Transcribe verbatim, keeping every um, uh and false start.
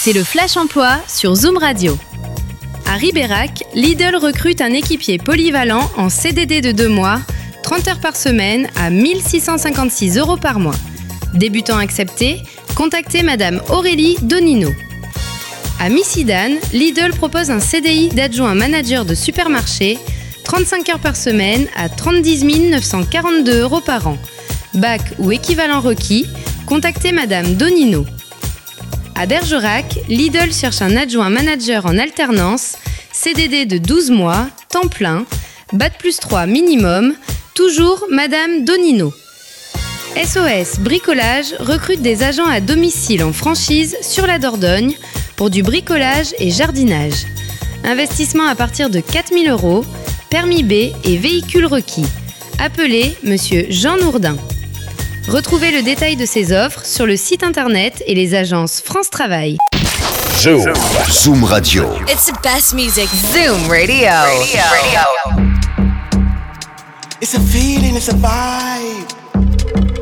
C'est le Flash Emploi sur Zoom Radio. À Ribérac, Lidl recrute un équipier polyvalent en C D D de deux mois, trente heures par semaine à mille six cent cinquante-six euros par mois. Débutant accepté, contactez Madame Aurélie Donino. À Missidane, Lidl propose un C D I d'adjoint manager de supermarché, trente-cinq heures par semaine à trente-dix mille neuf cent quarante-deux euros par an. Bac ou équivalent requis, contactez Madame Donino. À Bergerac, Lidl cherche un adjoint manager en alternance, C D D de douze mois, temps plein, bac plus trois minimum, toujours Madame Donino. S O S Bricolage recrute des agents à domicile en franchise sur la Dordogne pour du bricolage et jardinage. Investissement à partir de quatre mille euros, permis B et véhicule requis. Appelez Monsieur Jean Nourdin. Retrouvez le détail de ces offres sur le site internet et les agences France Travail. Zoom, Zoom Radio. It's the best music. Zoom Radio. Radio. It's a feeling, it's a vibe.